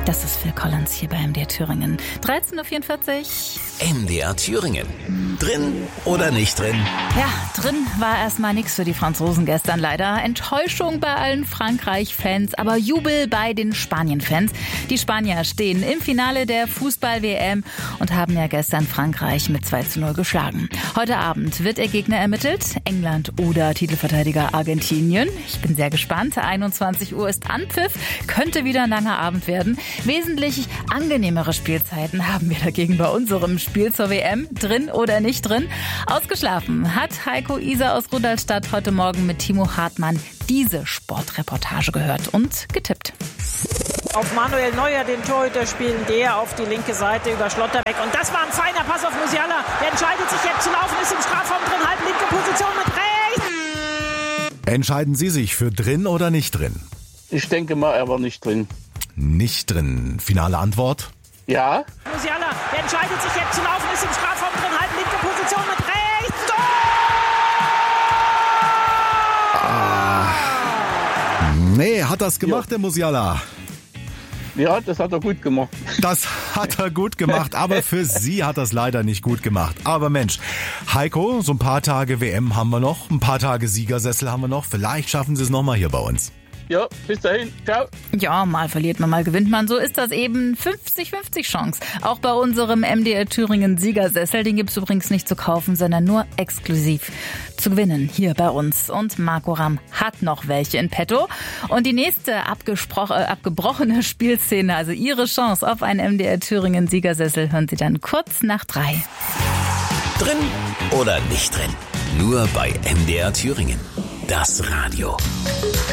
Das ist Phil Collins hier bei MDR Thüringen. 13.44 Uhr. MDR Thüringen. Drin oder nicht drin? Ja, drin war erstmal nichts für die Franzosen gestern leider. Enttäuschung bei allen Frankreich-Fans, aber Jubel bei den Spanien-Fans. Die Spanier stehen im Finale der Fußball-WM und haben ja gestern Frankreich mit 2:0 geschlagen. Heute Abend wird ihr Gegner ermittelt, England oder Titelverteidiger Argentinien. Ich bin sehr gespannt. 21 Uhr ist Anpfiff, könnte wieder ein langer Abend werden. Wesentlich angenehmere Spielzeiten haben wir dagegen bei unserem Spiel zur WM. Drin oder nicht drin? Ausgeschlafen hat Heiko Iser aus Rudolstadt heute Morgen mit Timo Hartmann diese Sportreportage gehört und getippt. Auf Manuel Neuer, den Torhüter, spielen der auf die linke Seite über Schlotterbeck. Und das war ein feiner Pass auf Musiala. Der entscheidet sich jetzt zu laufen, ist im Strafraum drin, halb linke Position mit rechts. Entscheiden Sie sich für drin oder nicht drin? Ich denke mal, er war nicht drin. Nicht drin. Finale Antwort? Ja. Musiala, der entscheidet sich jetzt zu laufen, ist im Strafraum drin, halb linke Position mit rechts. Tor! Nee, hat das gemacht, der Musiala? Ja, das hat er gut gemacht. Das hat er gut gemacht, aber für Sie hat das leider nicht gut gemacht. Aber Mensch, Heiko, so ein paar Tage WM haben wir noch, ein paar Tage Siegersessel haben wir noch. Vielleicht schaffen Sie es nochmal hier bei uns. Ja, bis dahin. Ciao. Ja, mal verliert man, mal gewinnt man. So ist das eben 50-50 Chance. Auch bei unserem MDR Thüringen Siegersessel. Den gibt's übrigens nicht zu kaufen, sondern nur exklusiv zu gewinnen hier bei uns. Und Marco Ramm hat noch welche in petto. Und die nächste abgebrochene Spielszene, also Ihre Chance auf einen MDR Thüringen Siegersessel, hören Sie dann kurz nach 3. Drin oder nicht drin? Nur bei MDR Thüringen. Das Radio.